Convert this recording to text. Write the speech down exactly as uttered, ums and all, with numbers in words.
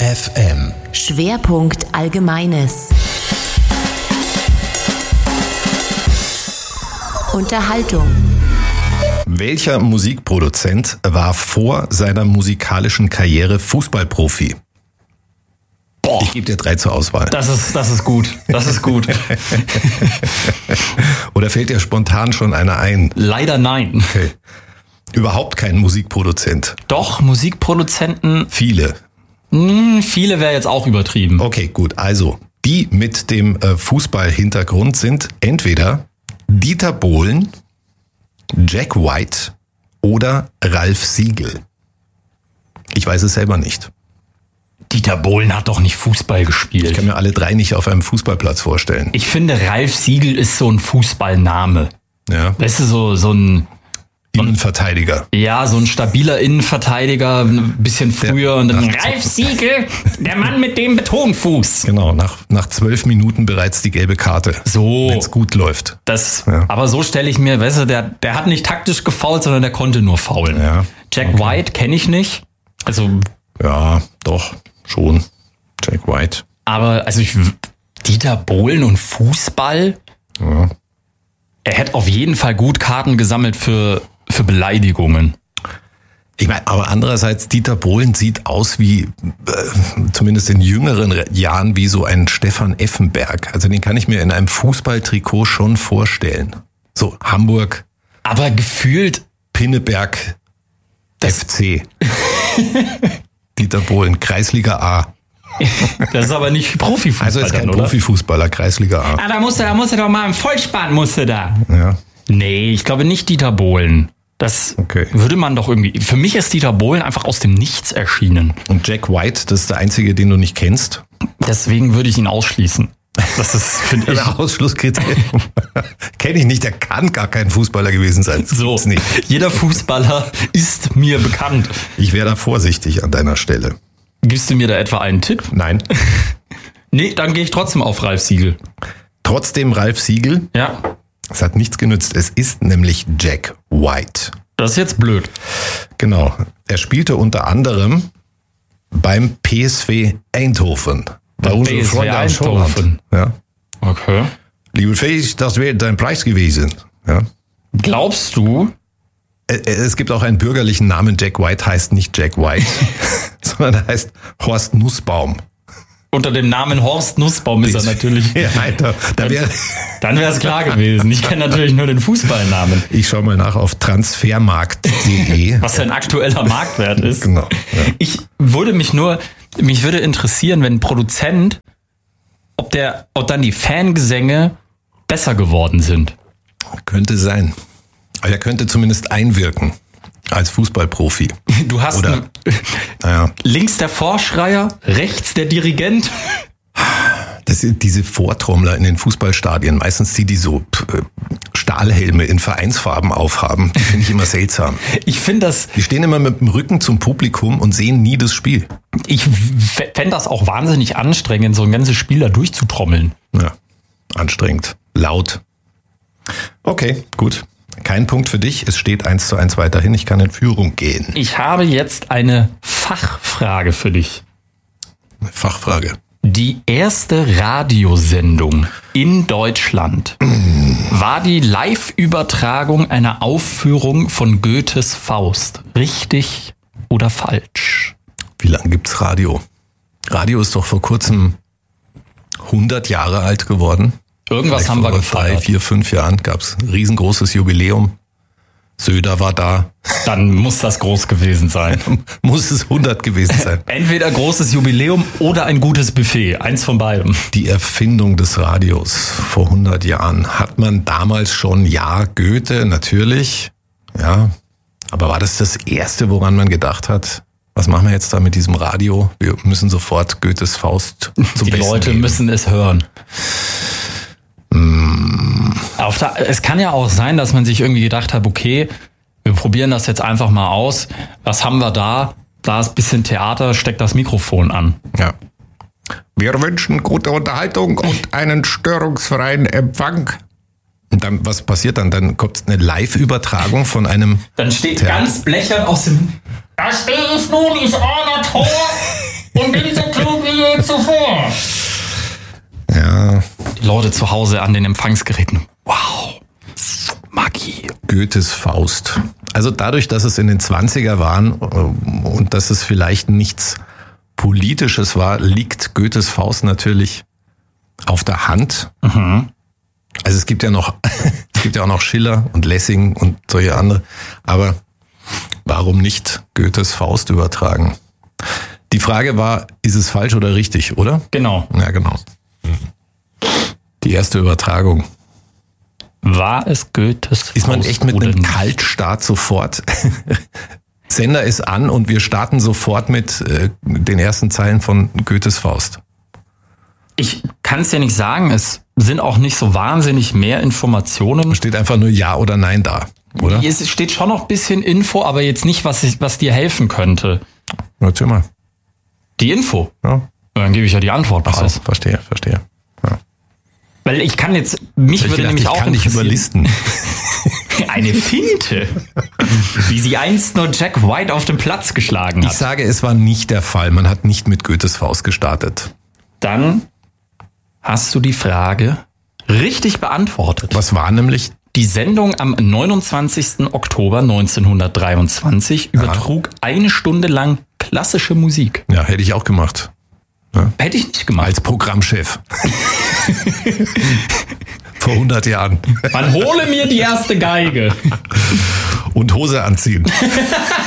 F M. Schwerpunkt Allgemeines. Unterhaltung. Welcher Musikproduzent war vor seiner musikalischen Karriere Fußballprofi? Boah. Ich gebe dir drei zur Auswahl. Das ist, das ist gut. Das ist gut. Oder fällt dir spontan schon einer ein? Leider nein. Okay. Überhaupt kein Musikproduzent. Doch, Musikproduzenten. Viele. Mh, viele wäre jetzt auch übertrieben. Okay, gut. Also, die mit dem äh, Fußballhintergrund sind entweder Dieter Bohlen, Jack White oder Ralf Siegel. Ich weiß es selber nicht. Dieter Bohlen hat doch nicht Fußball gespielt. Ich kann mir alle drei nicht auf einem Fußballplatz vorstellen. Ich finde, Ralf Siegel ist so ein Fußballname. Ja. Weißt du, so, so ein... Innenverteidiger. Ja, so ein stabiler Innenverteidiger, ein bisschen früher. Der, und dann Ralf Siegel, der Mann mit dem Betonfuß. Genau, nach, nach zwölf Minuten bereits die gelbe Karte. So. Wenn es gut läuft. Das, ja. Aber so stelle ich mir, weißt du, der, der hat nicht taktisch gefoult, sondern der konnte nur faulen. Ja. Jack Okay. White kenne ich nicht. Also. Ja, doch, schon. Jack White. Aber, also ich, Dieter Bohlen und Fußball. Ja. Er hätte auf jeden Fall gut Karten gesammelt für, für Beleidigungen. Ich meine, aber andererseits, Dieter Bohlen sieht aus wie, äh, zumindest in jüngeren Jahren, wie so ein Stefan Effenberg. Also den kann ich mir in einem Fußballtrikot schon vorstellen. So, Hamburg. Aber gefühlt. Pinneberg, F C. Dieter Bohlen, Kreisliga A. Das ist aber nicht Profifußball. Also ist kein dann, oder? Profifußballer, Kreisliga A. Ah, da musste, da musste doch mal im Vollspann, musste da. Ja. Nee, ich glaube nicht Dieter Bohlen. Das Okay. würde man doch irgendwie... Für mich ist Dieter Bohlen einfach aus dem Nichts erschienen. Und Jack White, das ist der einzige, den du nicht kennst. Deswegen würde ich ihn ausschließen. Das ist, finde ich... Ein Ausschlusskriterium. Kenne ich nicht, der kann gar kein Fußballer gewesen sein. Das So, gibt's nicht. jeder Fußballer ist mir bekannt. Ich wäre da vorsichtig an deiner Stelle. Gibst du mir da etwa einen Tipp? Nein. Nee, dann gehe ich trotzdem auf Ralf Siegel. Trotzdem Ralf Siegel. Ja, Es hat nichts genützt. Es ist nämlich Jack White. das ist jetzt blöd. Genau. Er spielte unter anderem beim P S V Eindhoven. Bei Beim unseren P S V Freunden aus Eindhoven. Holland. Ja. Okay. Liebe Felix, das wäre dein Preis gewesen. Ja. Glaubst du, Ä- Es gibt auch einen bürgerlichen Namen. Jack White heißt nicht Jack White, sondern er heißt Horst Nussbaum. unter dem Namen Horst Nussbaum ist er natürlich... Ja, Alter, da wär, Dann wäre es klar gewesen. Ich kenne natürlich nur den Fußballnamen. ich schaue mal nach auf transfermarkt punkt de. Was ein aktueller Marktwert ist. Genau. Ja. Ich würde mich nur, mich würde interessieren, wenn ein Produzent, ob der, ob dann die Fangesänge besser geworden sind. Könnte sein. Aber er könnte zumindest einwirken als Fußballprofi. Du hast Oder- ne- Naja, links der Vorschreier, rechts der Dirigent. das sind diese Vortrommler in den Fußballstadien. Meistens die, die so äh, Stahlhelme in Vereinsfarben aufhaben. Die finde ich immer seltsam. Ich finde das, Die stehen immer mit dem Rücken zum Publikum und sehen nie das Spiel. ich fände das auch wahnsinnig anstrengend, so ein ganzes Spiel da durchzutrommeln. Ja, anstrengend, laut. Okay, gut. Kein Punkt für dich. Es steht eins zu eins weiterhin. Ich kann in Führung gehen. Ich habe jetzt eine Fachfrage für dich. Fachfrage. Die erste Radiosendung in Deutschland war die Live-Übertragung einer Aufführung von Goethes Faust. Richtig oder falsch? Wie lange gibt's Radio? Radio ist doch vor kurzem hundert Jahre alt geworden. Irgendwas Vielleicht haben wir vor drei, gefeiert. vier, fünf Jahren gab's ein riesengroßes Jubiläum. Söder war da. Dann muss das groß gewesen sein. Muss es hundert gewesen sein. Entweder großes Jubiläum oder ein gutes Buffet. Eins von beidem. Die Erfindung des Radios vor hundert Jahren. Hat man damals schon, ja, Goethe, natürlich. Ja. Aber war das das Erste, woran man gedacht hat? Was machen wir jetzt da mit diesem Radio? Wir müssen sofort Goethes Faust zum Die Besten Leute geben. müssen es hören. Auf der, es kann ja auch sein, dass man sich irgendwie gedacht hat, okay, wir probieren das jetzt einfach mal aus. Was haben wir da? Da ist ein bisschen Theater, steckt das Mikrofon an. Ja. Wir wünschen gute Unterhaltung und einen störungsfreien Empfang. Und dann, was passiert dann? Dann kommt eine Live-Übertragung von einem... Dann steht Theater. ganz blechern aus dem... Da stehe ich nun, ich armer Tor, und bin so klug Leute zu Hause an den Empfangsgeräten. Wow, Magie. Goethes Faust. Also dadurch, dass es in den zwanziger waren und dass es vielleicht nichts Politisches war, liegt Goethes Faust natürlich auf der Hand. Mhm. Also es gibt ja noch, es gibt ja auch noch Schiller und Lessing und solche andere. Aber warum nicht Goethes Faust übertragen? Die Frage war, ist es falsch oder richtig, oder? Genau. Ja, genau. Die erste Übertragung. War es Goethes Faust? Ist man echt mit oder einem nicht? Kaltstart sofort? Sender ist an und wir starten sofort mit äh, den ersten Zeilen von Goethes Faust. Ich kann es ja nicht sagen. Es sind auch nicht so wahnsinnig mehr Informationen. Da steht einfach nur Ja oder Nein da, oder? Es steht schon noch ein bisschen Info, aber jetzt nicht, was, ich, was dir helfen könnte. Erzähl mal. Die Info? Ja. Dann gebe ich ja die Antwort Ach so, preis. verstehe, verstehe. Ja. Weil ich kann jetzt, mich Ich würde dachte, nämlich ich auch kann dich interessieren- überlisten. Eine Finte, wie sie einst nur Jack White auf den Platz geschlagen Ich hat. sage, es war nicht der Fall. Man hat nicht mit Goethes Faust gestartet. Dann hast du die Frage richtig beantwortet. Was war nämlich? Die Sendung am neunundzwanzigsten Oktober neunzehnhundertdreiundzwanzig übertrug eine Stunde lang klassische Musik. Ja, hätte ich auch gemacht. Hätte ich nicht gemacht. Als Programmchef. Vor hundert Jahren. Man hole mir die erste Geige. Und Hose anziehen.